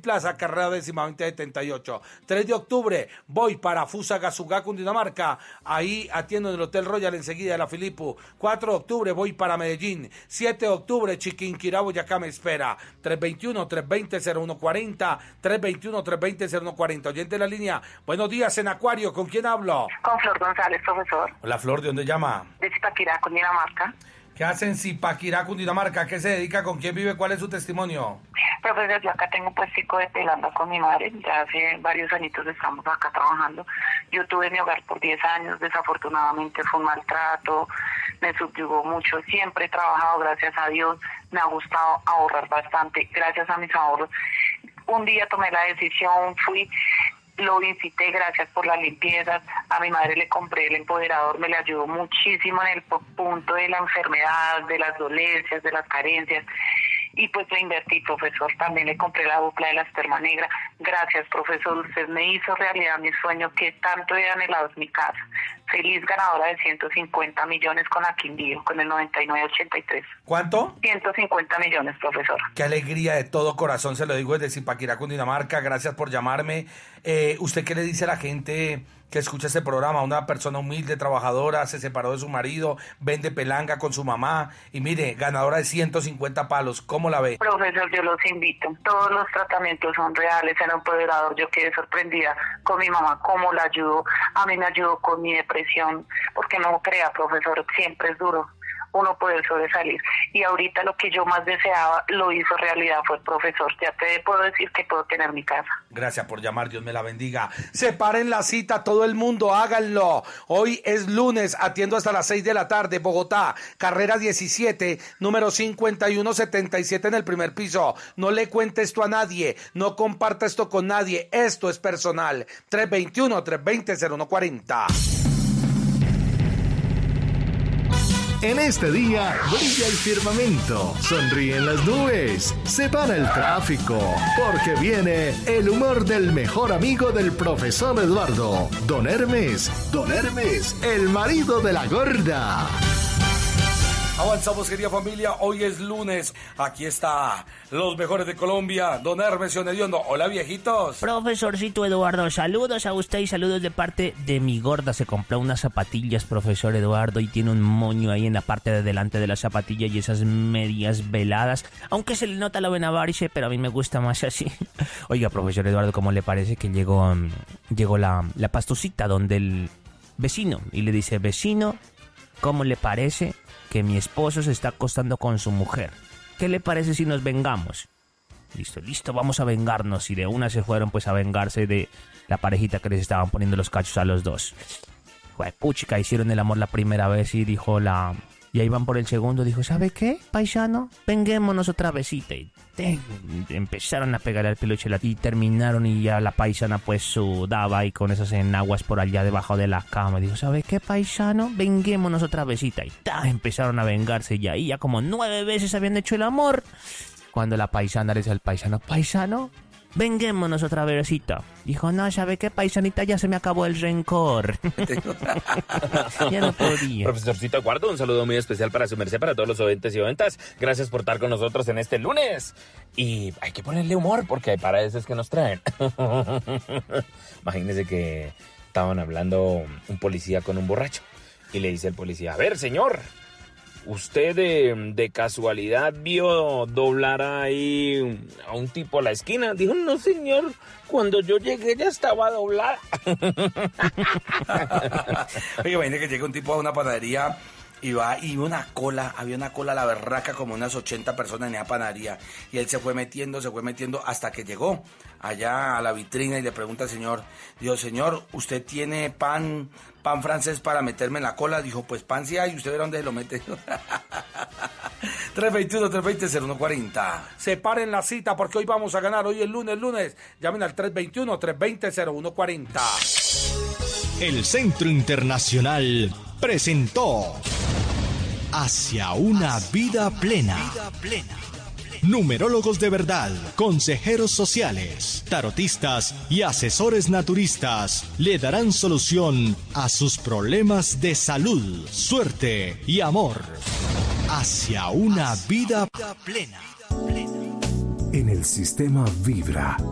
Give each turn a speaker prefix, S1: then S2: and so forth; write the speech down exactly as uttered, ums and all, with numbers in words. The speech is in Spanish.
S1: Plaza, carrera décima veinte setenta y ocho. tres de octubre voy para Fusagasugá, Cundinamarca, ahí atiendo en el Hotel Royal enseguida de la Filipu. cuatro de octubre voy para Medellín. siete de octubre Chiquinquirá, Boyacá me espera. tres veintiuno, tres veinte, cero uno cuarenta, tres veintiuno, tres veinte, cero uno cuarenta. Oyente de la línea, buenos días en Acuario, ¿con quién hablo?
S2: Con Flor González, profesor.
S1: Hola Flor, ¿de dónde llama?
S2: De Zipaquirá, Cundinamarca.
S1: ¿Qué hace en Zipaquirá, Cundinamarca? ¿Qué se dedica? ¿Con quién vive? ¿Cuál es su testimonio?
S2: Profesor, yo acá tengo pues psico de Telanda con mi madre, ya hace varios añitos estamos acá trabajando. Yo tuve mi hogar por diez años, desafortunadamente fue un maltrato, me subyugó mucho, siempre he trabajado, gracias a Dios, me ha gustado ahorrar bastante, gracias a mis ahorros. Un día tomé la decisión, fui, lo visité, gracias por las limpiezas, a mi madre le compré el empoderador, me le ayudó muchísimo en el punto de la enfermedad, de las dolencias, de las carencias. Y pues le invertí, profesor, también le compré la dupla de la esperma negra. Gracias, profesor, usted me hizo realidad mi sueño que tanto he anhelado en mi casa. Feliz ganadora de ciento cincuenta millones con Aquindío, con el noventa y nueve ochenta y tres.
S1: ¿Cuánto?
S2: ciento cincuenta millones, profesor.
S1: Qué alegría, de todo corazón, se lo digo desde Zipaquirá, Cundinamarca, gracias por llamarme. Eh, ¿Usted qué le dice a la gente que escucha este programa? Una persona humilde, trabajadora, se separó de su marido, vende pelanga con su mamá y mire, ganadora de ciento cincuenta palos, ¿cómo la ve?
S2: Profesor, yo los invito, todos los tratamientos son reales, en empoderador yo quedé sorprendida con mi mamá, cómo la ayudó, a mí me ayudó con mi depresión, porque no crea, profesor, siempre es duro uno poder sobresalir, y ahorita lo que yo más deseaba lo hizo realidad, fue el profesor, ya te puedo decir que puedo tener mi casa.
S1: Gracias por llamar, Dios me la bendiga. Separen la cita, todo el mundo, háganlo. Hoy es lunes, atiendo hasta las seis de la tarde, Bogotá, carrera diecisiete, número cincuenta y uno setenta y siete en el primer piso. No le cuente esto a nadie, no comparta esto con nadie, esto es personal. tres veintiuno, tres veinte, cero uno cuarenta.
S3: En este día brilla el firmamento, sonríen las nubes, se para el tráfico, porque viene el humor del mejor amigo del profesor Eduardo, Don Hermes, Don Hermes, el marido de la gorda.
S1: Avanzamos, querida familia, hoy es lunes, aquí está los mejores de Colombia, Don Hermes Hediondo. Hola, viejitos.
S4: Profesorcito Eduardo, saludos a usted y saludos de parte de mi gorda. Se compró unas zapatillas, profesor Eduardo, y tiene un moño ahí en la parte de delante de la zapatilla y esas medias veladas, aunque se le nota la buena varice, pero a mí me gusta más así. Oiga, profesor Eduardo, ¿cómo le parece que llegó, um, llegó la, la pastucita donde el vecino y le dice, vecino, ¿cómo le parece que mi esposo se está acostando con su mujer? ¿Qué le parece si nos vengamos? Listo, listo, vamos a vengarnos. Y de una se fueron pues a vengarse de la parejita que les estaban poniendo los cachos a los dos. Puchica, hicieron el amor la primera vez y dijo la... Y ahí van por el segundo, dijo, ¿sabe qué, paisano? Venguémonos otra vesita. Y te, empezaron a pegar al peluche y terminaron y ya la paisana pues sudaba y con esas enaguas por allá debajo de la cama. Dijo, ¿sabe qué, paisano? Venguémonos otra vesita. Y ta, empezaron a vengarse y ahí ya como nueve veces habían hecho el amor. Cuando la paisana le dice al paisano, paisano, venguémonos otra versita. Dijo, no, ¿sabe qué, paisanita? Ya se me acabó el rencor. Ya no podía.
S5: Profesorcito Eduardo, un saludo muy especial para su merced, para todos los oyentes y oyentas. Gracias por estar con nosotros en este lunes. Y hay que ponerle humor, porque para eso es que nos traen. Imagínense que estaban hablando un policía con un borracho. Y le dice el policía, a ver, señor, ¿usted de, de casualidad vio doblar ahí a un tipo a la esquina? Dijo, no, señor, cuando yo llegué ya estaba doblada.
S1: Oye, imagínate que llega un tipo a una panadería y va, y una cola, había una cola a la berraca, como unas ochenta personas en esa panadería. Y él se fue metiendo, se fue metiendo hasta que llegó allá a la vitrina y le pregunta al señor, dijo, señor, ¿usted tiene pan, pan francés para meterme en la cola? Dijo, pues pan sí hay, ¿usted ve dónde se lo mete? tres veintiuno, tres veinte, cero uno cuarenta. Separen la cita porque hoy vamos a ganar, hoy es lunes, lunes. Llamen al tres veintiuno, tres veinte, cero uno cuarenta.
S3: El Centro Internacional presentó Hacia una vida plena. Numerólogos de verdad, consejeros sociales, tarotistas y asesores naturistas le darán solución a sus problemas de salud, suerte y amor. Hacia una vida plena.
S6: En el sistema Vibra.